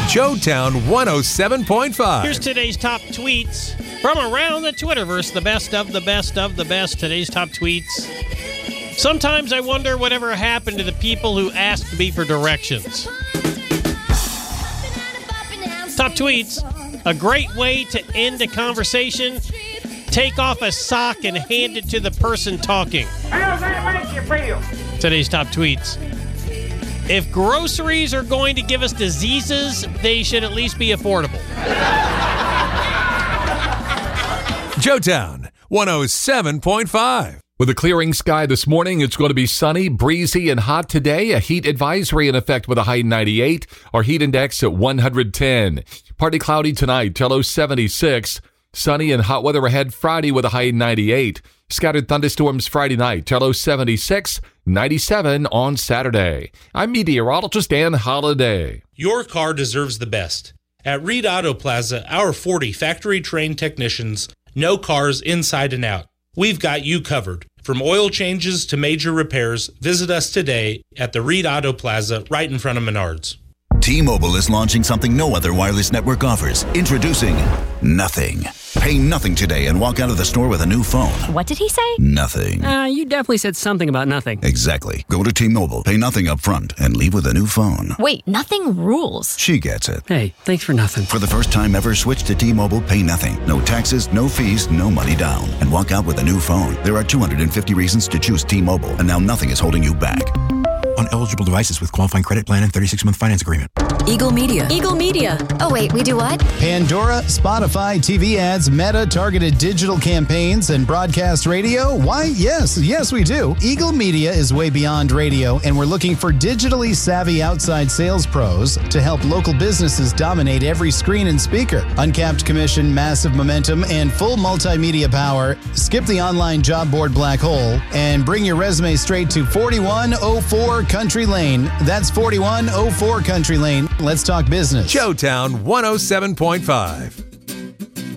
Joetown 107.5. Here's today's top tweets from around the Twitterverse. The best of the best of the best. Today's top tweets. Sometimes I wonder whatever happened to the people who asked me for directions. Top tweets. A great way to end a conversation. Take off a sock and hand it to the person talking. How does that make you feel? Today's top tweets. If groceries are going to give us diseases, they should at least be affordable. Joetown 107.5. With a clearing sky this morning, it's going to be sunny, breezy, and hot today. A heat advisory in effect with a high 98. Our heat index at 110. Partly cloudy tonight, till low 76. Sunny and hot weather ahead Friday with a high 98. Scattered thunderstorms Friday night, till low 76. 97 on Saturday. I'm meteorologist Dan Holliday. Your car deserves the best. At Reed Auto Plaza, our 40 factory-trained technicians know cars inside and out. We've got you covered. From oil changes to major repairs, visit us today at the Reed Auto Plaza right in front of Menards. T-Mobile is launching something no other wireless network offers. Introducing Nothing. Pay nothing today and walk out of the store with a new phone. What did he say? Nothing. You definitely said something about nothing. Exactly. Go to T-Mobile, pay nothing up front, and leave with a new phone. Wait, nothing rules. She gets it. Hey, thanks for nothing. For the first time ever, switch to T-Mobile, pay nothing. No taxes, no fees, no money down. And walk out with a new phone. There are 250 reasons to choose T-Mobile, and now nothing is holding you back. On eligible devices with qualifying credit plan and 36-month finance agreement. Eagle Media. Eagle Media. Oh, wait, we do what? Pandora, Spotify, TV ads, Meta, targeted digital campaigns, and broadcast radio? Why, yes, we do. Eagle Media is way beyond radio, and we're looking for digitally savvy outside sales pros to help local businesses dominate every screen and speaker. Uncapped commission, massive momentum, and full multimedia power. Skip the online job board black hole and bring your resume straight to 4104 Country Lane. That's 4104 Country Lane. Let's talk business. Joetown 107.5.